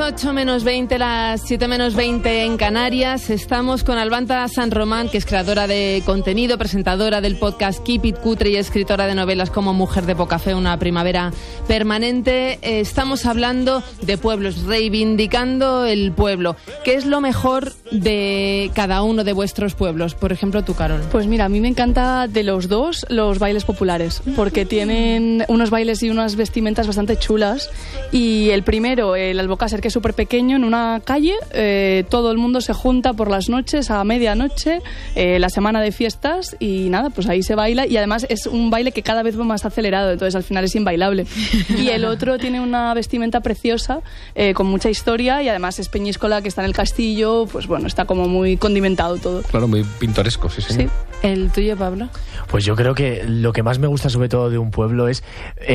8 menos 20, las 7 menos 20 en Canarias. Estamos con Albanta San Román, que es creadora de contenido, presentadora del podcast Keep It Cutre y escritora de novelas como Mujer de Poca Fe, una primavera permanente. Estamos hablando de pueblos, reivindicando el pueblo. ¿Qué es lo mejor de cada uno de vuestros pueblos? Por ejemplo, tú, Carol. Pues mira, a mí me encanta de los dos los bailes populares, porque tienen unos bailes y unas vestimentas bastante chulas. Y el primero, el Albocácer, que es súper pequeño, en una calle, todo el mundo se junta por las noches, a medianoche, la semana de fiestas, y nada, pues ahí se baila, y además es un baile que cada vez va más acelerado, entonces al final es inbailable. Y el otro tiene una vestimenta preciosa, con mucha historia, y además es Peñíscola, que está en el castillo, pues bueno, está como muy condimentado todo. Claro, muy pintoresco, sí, señor. Sí. ¿El tuyo, Pablo? Pues yo creo que lo que más me gusta sobre todo de un pueblo es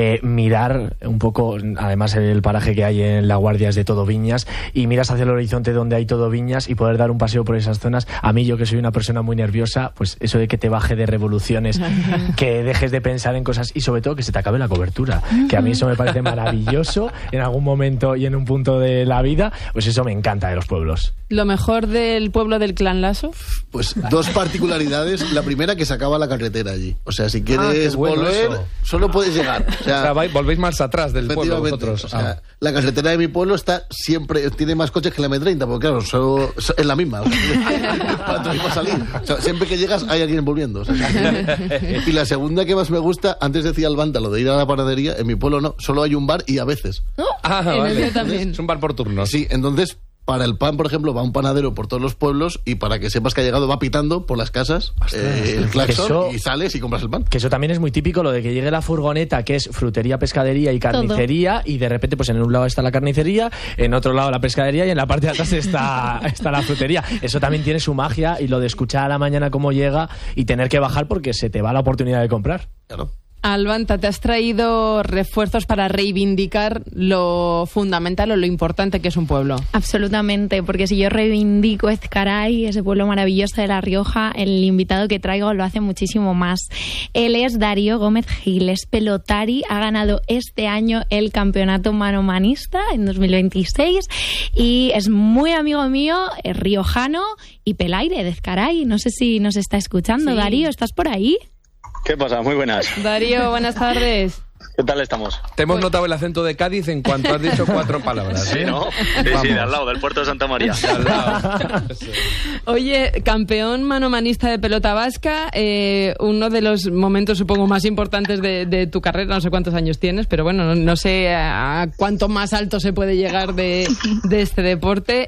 mirar un poco, además el paraje que hay en La Guardia es de todo viñas, y miras hacia el horizonte donde hay todo viñas y poder dar un paseo por esas zonas. A mí, yo que soy una persona muy nerviosa, pues eso de que te baje de revoluciones, que dejes de pensar en cosas y sobre todo que se te acabe la cobertura, que a mí eso me parece maravilloso en algún momento y en un punto de la vida, pues eso me encanta de los pueblos. ¿Lo mejor del pueblo del Clan Lasso? Pues dos particularidades. La primera, que se acaba la carretera allí. O sea, si quieres volver, solo puedes llegar. O sea, volvéis más atrás del pueblo vosotros. O sea, la carretera de mi pueblo está siempre, tiene más coches que la M30, porque claro, es la misma. O sea, para salir. O sea, siempre que llegas hay alguien volviendo. O sea, y la segunda que más me gusta, antes decía Albanta, lo de ir a la panadería, en mi pueblo no, solo hay un bar y a veces. Vale. También. Es un bar por turnos. Sí, entonces, para el pan, por ejemplo, va un panadero por todos los pueblos, y para que sepas que ha llegado va pitando por las casas el claxon, y sales y compras el pan. Que eso también es muy típico, lo de que llegue la furgoneta, que es frutería, pescadería y carnicería, y de repente pues en un lado está la carnicería, en otro lado la pescadería y en la parte de atrás está la frutería. Eso también tiene su magia, y lo de escuchar a la mañana cómo llega y tener que bajar porque se te va la oportunidad de comprar. Claro. Albanta, ¿te has traído refuerzos para reivindicar lo fundamental o lo importante que es un pueblo? Absolutamente, porque si yo reivindico Ezcaray, ese pueblo maravilloso de La Rioja, el invitado que traigo lo hace muchísimo más. Él es Darío Gómez Gil, es pelotari, ha ganado este año el campeonato manomanista en 2026 y es muy amigo mío, es riojano y pelaire de Ezcaray. No sé si nos está escuchando. Sí. Darío, ¿estás por ahí? ¿Qué pasa? Muy buenas. Darío, buenas tardes. ¿Qué tal estamos? Te hemos notado el acento de Cádiz en cuanto has dicho 4 palabras. Sí, ¿no? Sí, de al lado, del puerto de Santa María. De al lado. Sí. Oye, campeón manomanista de pelota vasca, uno de los momentos, supongo, más importantes de tu carrera. No sé cuántos años tienes, pero bueno, no sé a cuánto más alto se puede llegar de este deporte.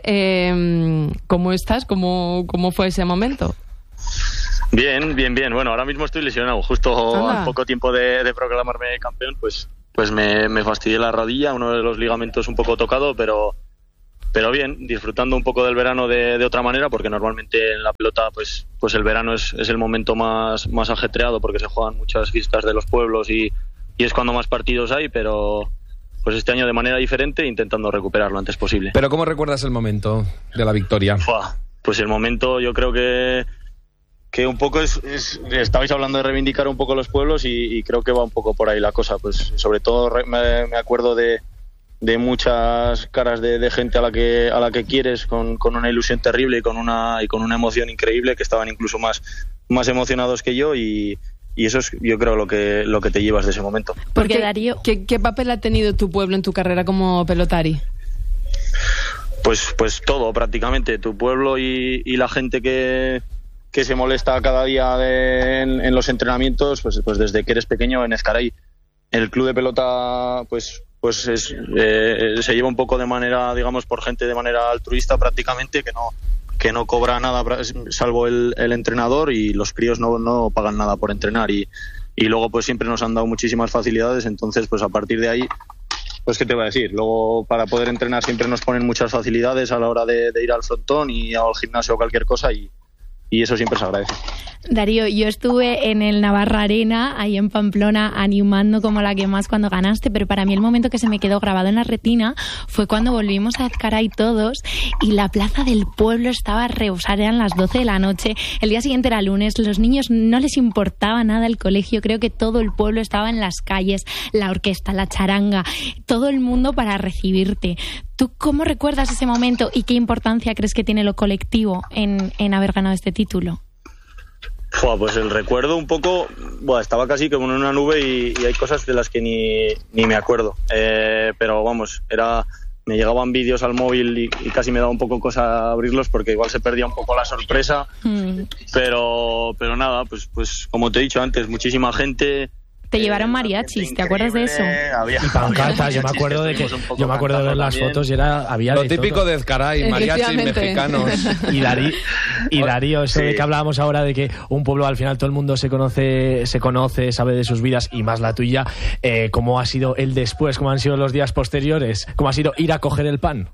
¿Cómo estás? ¿Cómo fue ese momento? Bien. Bueno, ahora mismo estoy lesionado. Justo al poco tiempo de proclamarme campeón, pues me fastidié la rodilla, uno de los ligamentos un poco tocado, pero bien, disfrutando un poco del verano de otra manera, porque normalmente en la pelota pues el verano es el momento más ajetreado, porque se juegan muchas fiestas de los pueblos y es cuando más partidos hay, pero pues este año de manera diferente, intentando recuperar lo antes posible. ¿Pero cómo recuerdas el momento de la victoria? Pues el momento, yo creo que un poco estabais hablando de reivindicar un poco los pueblos y creo que va un poco por ahí la cosa. Pues sobre todo me acuerdo de muchas caras de gente a la que quieres, con una ilusión terrible y con una emoción increíble, que estaban incluso más emocionados que yo, y eso es, yo creo, lo que te llevas de ese momento. Porque Darío, ¿qué papel ha tenido tu pueblo en tu carrera como pelotari? Pues todo, prácticamente. Tu pueblo y la gente que se molesta cada día en los entrenamientos, pues desde que eres pequeño en Ezcaray. El club de pelota pues se lleva un poco de manera, digamos, por gente de manera altruista prácticamente, que no cobra nada salvo el entrenador, y los críos no pagan nada por entrenar, y luego pues siempre nos han dado muchísimas facilidades. Entonces pues a partir de ahí, pues qué te voy a decir, luego para poder entrenar siempre nos ponen muchas facilidades a la hora de ir al frontón y al gimnasio o cualquier cosa, y eso siempre se agradece. Darío, yo estuve en el Navarra Arena, ahí en Pamplona, animando como la que más cuando ganaste, pero para mí el momento que se me quedó grabado en la retina fue cuando volvimos a Ezcaray todos y la plaza del pueblo estaba rebosada, eran las 12 de la noche, el día siguiente era lunes, los niños no les importaba nada el colegio, creo que todo el pueblo estaba en las calles, la orquesta, la charanga, todo el mundo para recibirte. ¿Tú cómo recuerdas ese momento y qué importancia crees que tiene lo colectivo en haber ganado este título? Pues el recuerdo un poco, estaba casi como en una nube y hay cosas de las que ni me acuerdo. Pero vamos, me llegaban vídeos al móvil y casi me daba un poco cosa abrirlos porque igual se perdía un poco la sorpresa. Pero nada, pues como te he dicho antes, muchísima gente. Te llevaron mariachis, ¿te acuerdas de eso? Y pancartas, yo me acuerdo de ver las fotos y había lo de típico todo. de Ezcaray, mariachis mexicanos. Y Darío, eso de que hablábamos ahora de que un pueblo al final todo el mundo se conoce, sabe de sus vidas y más la tuya, ¿cómo ha sido el después? ¿Cómo han sido los días posteriores? ¿Cómo ha sido ir a coger el pan?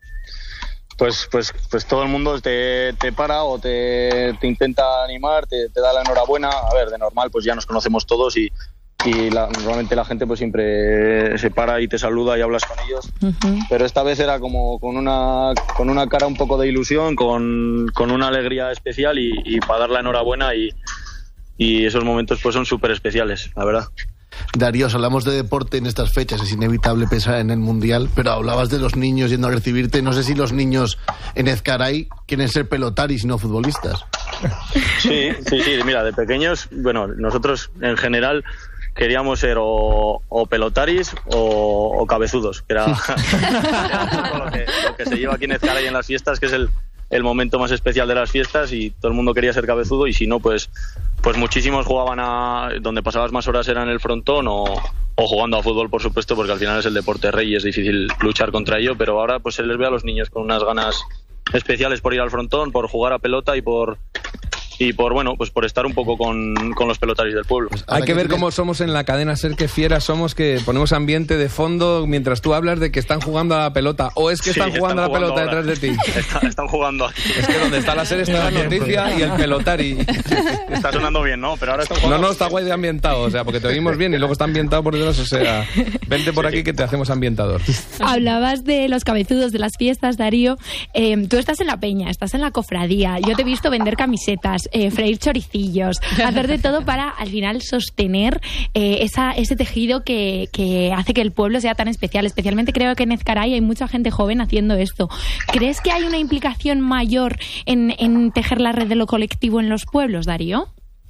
Pues todo el mundo te para o te intenta animar, te da la enhorabuena. A ver, de normal pues ya nos conocemos todos y normalmente la gente pues siempre se para y te saluda y hablas con ellos. Pero esta vez era como con una cara un poco de ilusión, con una alegría especial y para dar la enhorabuena y esos momentos pues son súper especiales, la verdad. Darío, hablamos de deporte en estas fechas, es inevitable pensar en el Mundial, pero hablabas de los niños yendo a recibirte. No sé si los niños en Ezcaray quieren ser pelotaris y no futbolistas. Sí, mira, de pequeños, bueno, nosotros en general queríamos ser o pelotaris o cabezudos, que era lo que se lleva aquí en Ezcaray en las fiestas, que es el momento más especial de las fiestas, y todo el mundo quería ser cabezudo, y si no, pues muchísimos jugaban donde pasabas más horas era en el frontón o jugando a fútbol, por supuesto, porque al final es el deporte rey y es difícil luchar contra ello, pero ahora pues se les ve a los niños con unas ganas especiales por ir al frontón, por jugar a pelota y por estar un poco con los pelotaris del pueblo. Hay que ver cómo somos en la cadena SER, que fieras somos, que ponemos ambiente de fondo mientras tú hablas de que están jugando a la pelota, o es que están jugando a la pelota ahora detrás de ti. Están jugando aquí. Es que donde está la SER está la noticia y el pelotari. Está sonando bien, ¿no? Pero ahora están jugando. No, está guay de ambientado, o sea, porque te oímos bien y luego está ambientado por detrás, o sea, vente por aquí que te hacemos ambientador. Hablabas de los cabezudos de las fiestas, Darío. Tú estás en la peña, estás en la cofradía. Yo te he visto vender camisetas, freír choricillos, hacer de todo para al final sostener ese tejido que hace que el pueblo sea tan especial. Especialmente creo que en Ezcaray hay mucha gente joven haciendo esto. ¿Crees que hay una implicación mayor en tejer la red de lo colectivo en los pueblos, Darío?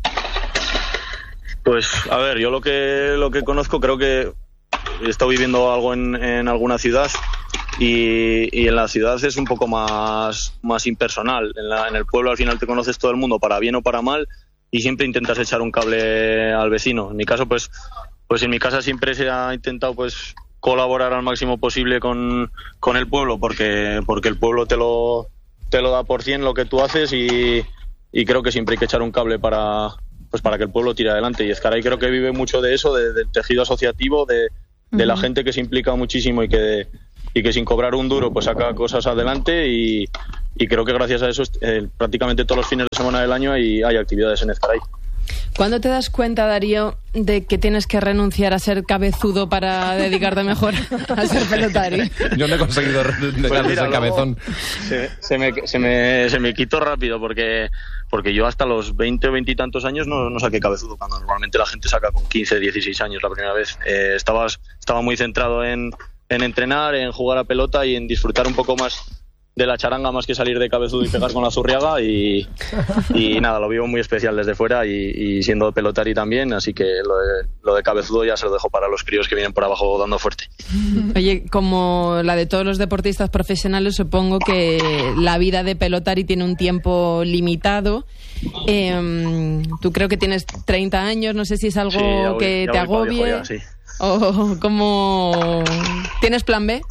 Pues a ver, yo lo que conozco, creo que he estado viviendo algo en alguna ciudad. Y en la ciudad es un poco más impersonal. En el pueblo al final te conoces todo el mundo, para bien o para mal, y siempre intentas echar un cable al vecino. En mi caso, pues en mi casa siempre se ha intentado pues colaborar al máximo posible con el pueblo, porque el pueblo te lo da por 100 lo que tú haces, y creo que siempre hay que echar un cable para que el pueblo tire adelante. Y Ezcaray creo que vive mucho de eso, del tejido asociativo, de la gente que se implica muchísimo y que sin cobrar un duro pues saca cosas adelante, y creo que gracias a eso prácticamente todos los fines de semana del año hay actividades en Ezcaray. ¿Cuándo te das cuenta, Darío, de que tienes que renunciar a ser cabezudo para dedicarte mejor a ser pelotari? Yo no he conseguido dejar de ser cabezón. Se me quitó rápido porque yo hasta los 20 o 20 y tantos años no saqué cabezudo, cuando normalmente la gente saca con 15, 16 años la primera vez. Estaba muy centrado en entrenar, en jugar a pelota y en disfrutar un poco más de la charanga, más que salir de cabezudo y pegar con la zurriaga, y nada, lo vivo muy especial desde fuera, y siendo pelotari también, así que lo de cabezudo ya se lo dejo para los críos que vienen por abajo dando fuerte. Oye, como la de todos los deportistas profesionales, supongo que la vida de pelotari tiene un tiempo limitado. Tú creo que tienes 30 años, no sé si es algo que te agobie. Ya, sí. ¿O cómo tienes plan B?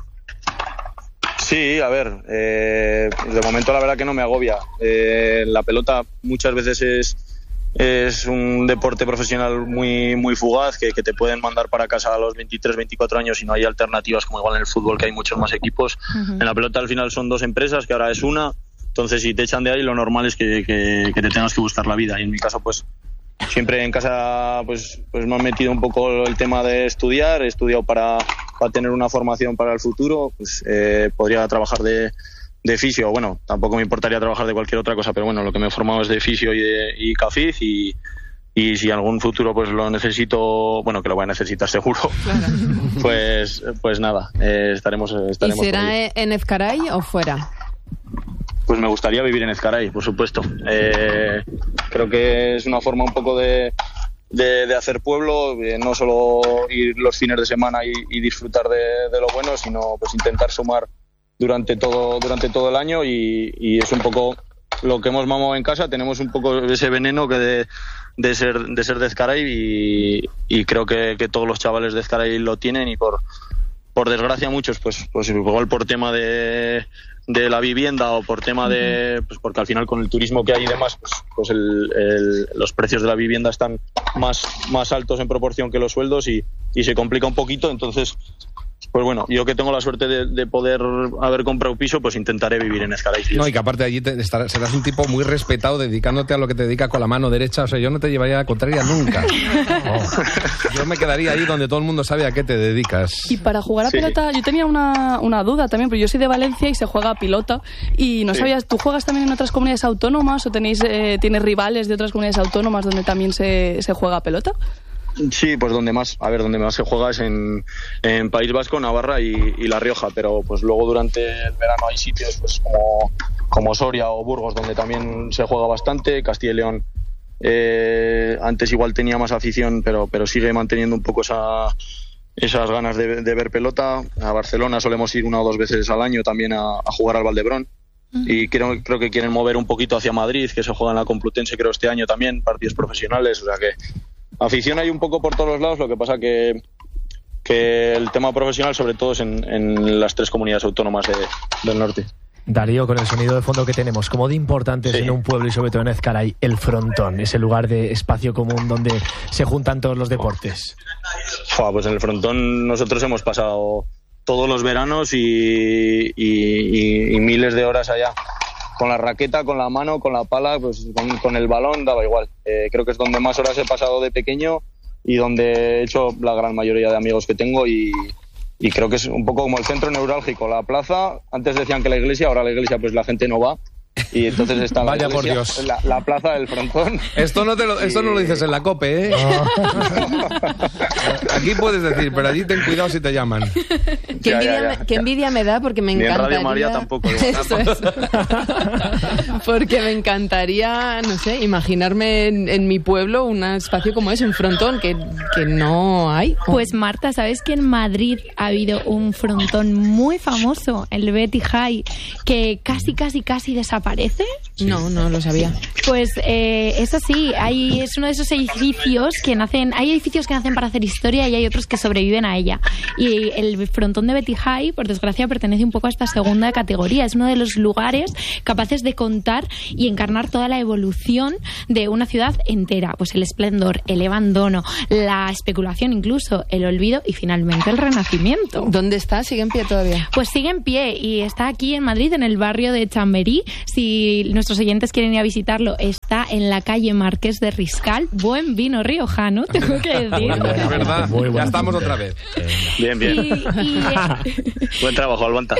Sí, a ver, de momento la verdad que no me agobia. La pelota muchas veces es un deporte profesional muy, muy fugaz, que te pueden mandar para casa a los 23, 24 años y no hay alternativas, como igual en el fútbol, que hay muchos más equipos. En la pelota al final son 2 empresas, que ahora es una, entonces si te echan de ahí lo normal es que te tengas que buscar la vida, y en mi caso pues siempre en casa pues me han metido un poco el tema de estudiar. He estudiado para tener una formación para el futuro. Pues podría trabajar de fisio. Bueno, tampoco me importaría trabajar de cualquier otra cosa, pero bueno, lo que me he formado es de fisio y CAFIZ, y y si en algún futuro pues lo necesito, bueno, que lo voy a necesitar seguro, claro. pues nada, estaremos. ¿Y será en Ezcaray o fuera? Pues me gustaría vivir en Ezcaray, por supuesto. Creo que es una forma un poco de hacer pueblo, no solo ir los fines de semana y disfrutar de lo bueno, sino pues intentar sumar durante todo el año, y es un poco lo que hemos mamado en casa. Tenemos un poco ese veneno que de ser de Ezcaray, y creo que todos los chavales de Ezcaray lo tienen, y por desgracia muchos pues igual por tema de la vivienda o por tema de pues porque al final con el turismo que hay y demás pues los precios de la vivienda están más altos en proporción que los sueldos, y se complica un poquito. Entonces pues bueno, yo que tengo la suerte de poder haber comprado piso, pues intentaré vivir en Ezcaray. No, y que aparte allí serás un tipo muy respetado, dedicándote a lo que te dedicas con la mano derecha. O sea, yo no te llevaría a la contraria nunca. Yo me quedaría ahí donde todo el mundo sabe a qué te dedicas. Y para jugar a pelota, yo tenía una duda también, porque yo soy de Valencia y se juega a pilota, y no sabías, ¿tú juegas también en otras comunidades autónomas o tienes rivales de otras comunidades autónomas donde también se juega a pelota? Sí, pues donde más se juega es en País Vasco, Navarra y La Rioja, pero pues luego durante el verano hay sitios pues como Soria o Burgos donde también se juega bastante. Castilla y León antes igual tenía más afición, pero sigue manteniendo un poco esas ganas de ver pelota. A Barcelona solemos ir 1 o 2 veces al año también a jugar al Valdebrón. Y creo que quieren mover un poquito hacia Madrid, que se juega en la Complutense creo este año también, partidos profesionales, o sea que afición hay un poco por todos los lados. Lo que pasa que el tema profesional sobre todo es en las 3 comunidades autónomas del norte. Darío, con el sonido de fondo que tenemos, ¿cómo de importante es en un pueblo y sobre todo en Ezcaray el frontón, ese lugar de espacio común donde se juntan todos los deportes? Pues en el frontón nosotros hemos pasado todos los veranos y miles de horas allá, con la raqueta, con la mano, con la pala, pues con el balón, daba igual. Creo que es donde más horas he pasado de pequeño y donde he hecho la gran mayoría de amigos que tengo, y creo que es un poco como el centro neurálgico. La plaza, antes decían que la iglesia, ahora la iglesia pues la gente no va, y entonces está la Vaya iglesia, por Dios. la plaza del frontón. Esto no lo dices en la COPE, ¿eh? No. Aquí puedes decir, pero allí ten cuidado si te llaman. Qué envidia me da, porque me encantaría... Ni en Radio María tampoco. Eso. Porque me encantaría, no sé, imaginarme en mi pueblo un espacio como ese, un frontón que no hay. Pues Marta, ¿sabes que en Madrid ha habido un frontón muy famoso, el Betty High, que casi desaparece? Sí. No lo sabía. Pues eso sí, es uno de esos edificios que nacen. Hay edificios que nacen para hacer historia y hay otros que sobreviven a ella. Y el frontón de Betty High, por desgracia, pertenece un poco a esta segunda categoría. Es uno de los lugares capaces de contar y encarnar toda la evolución de una ciudad entera. Pues el esplendor, el abandono, la especulación, incluso el olvido y finalmente el renacimiento. ¿Dónde está? ¿Sigue en pie todavía? Pues sigue en pie y está aquí en Madrid, en el barrio de Chamberí. Si nuestros oyentes quieren ir a visitarlo, está en la calle Marqués de Riscal. Buen vino riojano, tengo que decir. Es verdad, ya estamos otra vez. Bien. Buen trabajo, Albanta.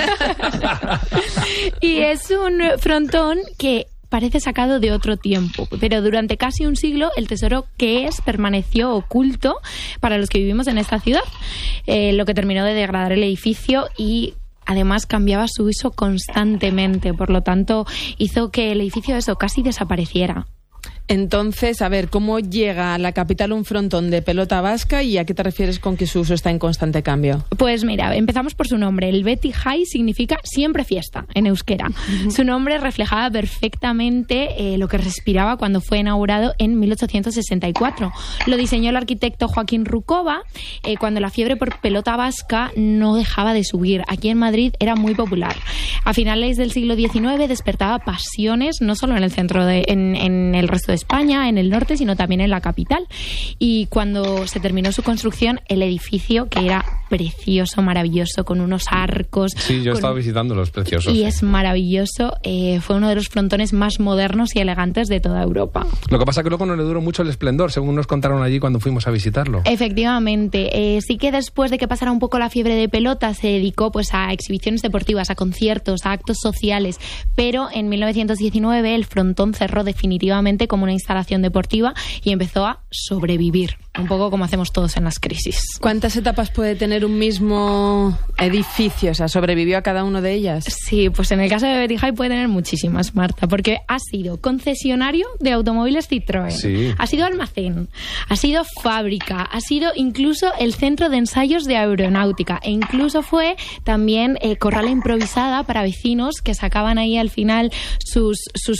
Y es un frontón que parece sacado de otro tiempo, pero durante casi un siglo el tesoro que permaneció oculto para los que vivimos en esta ciudad, lo que terminó de degradar el edificio y además cambiaba su uso constantemente, por lo tanto hizo que el edificio casi desapareciera. Entonces, a ver, ¿cómo llega a la capital un frontón de pelota vasca y a qué te refieres con que su uso está en constante cambio? Pues mira, empezamos por su nombre. El Betty High significa siempre fiesta en euskera. Su nombre reflejaba perfectamente lo que respiraba cuando fue inaugurado en 1864. Lo diseñó el arquitecto Joaquín Rucova cuando la fiebre por pelota vasca no dejaba de subir. Aquí en Madrid era muy popular. A finales del siglo XIX despertaba pasiones no solo en el centro en el resto de España, en el norte, sino también en la capital. Y cuando se terminó su construcción, el edificio, que era precioso, maravilloso, con unos arcos... Sí, yo he estado visitándolos, preciosos. Y es maravilloso. Fue uno de los frontones más modernos y elegantes de toda Europa. Lo que pasa es que luego no le duró mucho el esplendor, según nos contaron allí cuando fuimos a visitarlo. Efectivamente. Sí que después de que pasara un poco la fiebre de pelota, se dedicó pues a exhibiciones deportivas, a conciertos, a actos sociales. Pero en 1919 el frontón cerró definitivamente como como una instalación deportiva y empezó a sobrevivir, un poco como hacemos todos en las crisis. ¿Cuántas etapas puede tener un mismo edificio? O sea, ¿sobrevivió a cada una de ellas? Sí, pues en el caso de Betty High puede tener muchísimas, Marta, porque ha sido concesionario de automóviles Citroën, Sí. ha sido almacén, ha sido fábrica, ha sido incluso el centro de ensayos de aeronáutica e incluso fue también corrala improvisada para vecinos que sacaban ahí al final sus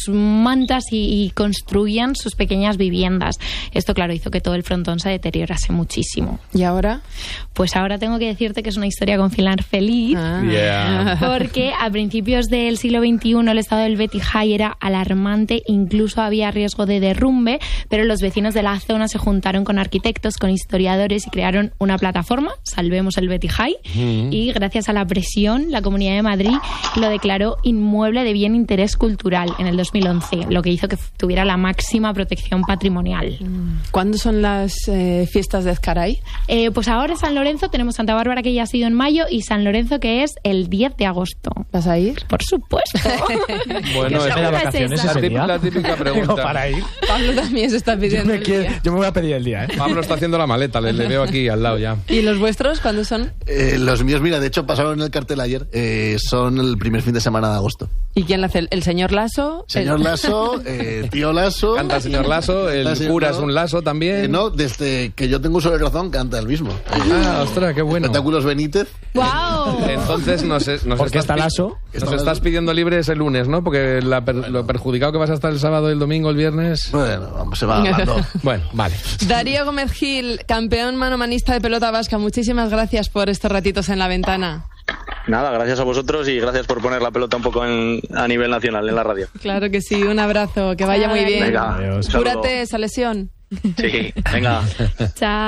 mantas y construían sus pequeñas viviendas. Esto, claro, hizo que todo el frontón se deteriorase muchísimo. ¿Y ahora? Pues ahora tengo que decirte que es una historia con final feliz. Yeah. Porque a principios del siglo XXI el estado del Betty High era alarmante, incluso había riesgo de derrumbe, pero los vecinos de la zona se juntaron con arquitectos, con historiadores y crearon una plataforma, Salvemos el Betty High, y gracias a la presión, la Comunidad de Madrid lo declaró inmueble de bien interés cultural en el 2011, lo que hizo que tuviera la máxima protección patrimonial. ¿Cuándo son las fiestas de Ezcaray? Pues ahora en San Lorenzo tenemos Santa Bárbara, que ya ha sido en mayo, y San Lorenzo, que es el 10 de agosto. ¿Vas a ir? Por supuesto. Bueno, ¿Qué es pregunta es vacaciones esa? ese día. la típica pregunta. Digo, para ir. Pablo también se está pidiendo el día. Yo me voy a pedir el día, ¿eh? Pablo está haciendo la maleta, le veo aquí al lado ya. ¿Y los vuestros cuándo son? Los míos, mira, de hecho pasaron en el cartel ayer, son el primer fin de semana de agosto. ¿Y quién lo hace? ¿El señor Lasso? Señor Lasso, tío Lasso. Canta el señor Lasso, el Canta cura es señor un lasso también. No, desde que yo tengo uso del razón, canta el mismo. Ah, ostras, qué bueno. Espectáculos Benítez. ¡Guau! Entonces nos Porque está Lasso. estás pidiendo libres el lunes, ¿no? Porque lo perjudicado que vas a estar el sábado, el domingo, el viernes... Bueno, vamos, se va hablando. Bueno, vale. Darío Gómez Gil, campeón manomanista de pelota vasca, muchísimas gracias por estos ratitos en La Ventana. Nada, gracias a vosotros y gracias por poner la pelota un poco a nivel nacional en la radio. Claro que sí, un abrazo, que vaya muy bien. Venga, Adiós. un saludo. Cúrate esa lesión. Sí, venga. Chao.